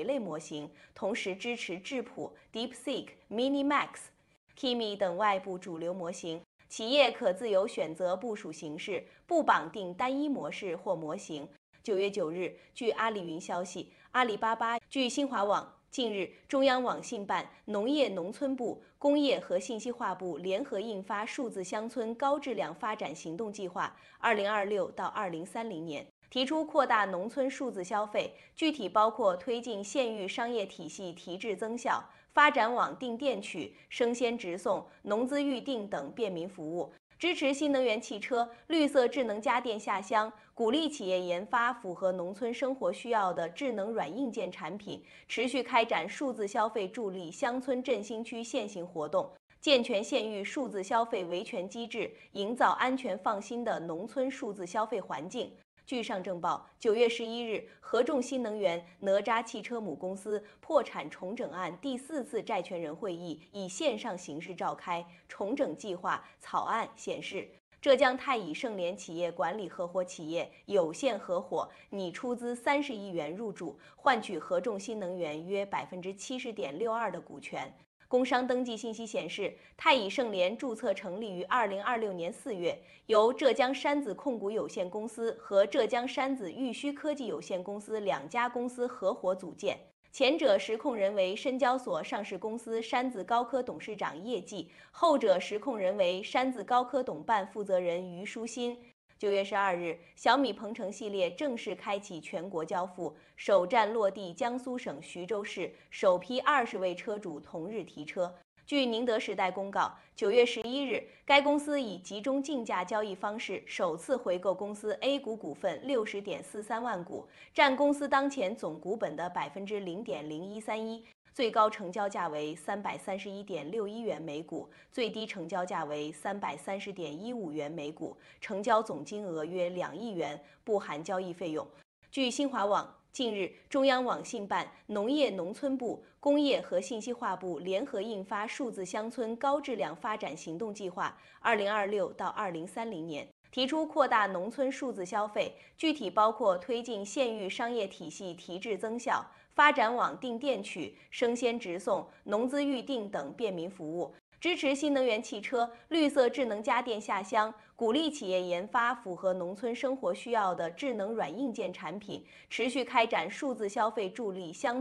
垂类模型，同时支持智谱、DeepSeek、Minimax、Kimi 等外部主流模型。企业可自由选择部署形式，不绑定单一模式或模型。9月9日，据阿里云消息，阿里巴巴据新华网。近日，中央网信办、农业农村部、工业和信息化部联合印发《数字乡村高质量发展行动计划（2026到2030年）》，提出扩大农村数字消费，具体包括推进县域商业体系提质增效，发展网订电取、生鲜直送、农资预订等便民服务。支持新能源汽车、绿色智能家电下乡，鼓励企业研发符合农村生活需要的智能软硬件产品，持续开展数字消费助力乡村振兴区现行活动，健全县域数字消费维权机制，营造安全放心的农村数字消费环境。据上证报，9月11日，合众新能源哪吒汽车母公司破产重整案第4次债权人会议以线上形式召开。重整计划草案显示，浙江太乙盛联企业管理合伙企业有限合伙拟出资30亿元入驻，换取合众新能源约70.62%的股权。工商登记信息显示，太乙盛联注册成立于2026年4月，由浙江山子控股有限公司和浙江山子玉虚科技有限公司2家公司合伙组建。前者实控人为深交所上市公司山子高科董事长叶继，后者实控人为山子高科董办负责人于书新。9月12日，小米鹏程系列正式开启全国交付，首站落地江苏省徐州市，首批20位车主同日提车。据宁德时代公告，9月11日，该公司以集中竞价交易方式首次回购公司 A 股股份60.43万股，占公司当前总股本的0.0131%。最高成交价为331.61元每股，最低成交价为330.15元每股，成交总金额约2亿元，不含交易费用。据新华网，近日，中央网信办、农业农村部、工业和信息化部联合印发《数字乡村高质量发展行动计划（2026到2030年）》，提出扩大农村数字消费，具体包括推进县域商业体系提质增效，发展网订电取、生鲜直送、农资预订等便民服务。支持新能源汽车、绿色智能家电下乡，鼓励企业研发符合农村生活需要的智能软硬件产品，持续开展数字消费助力乡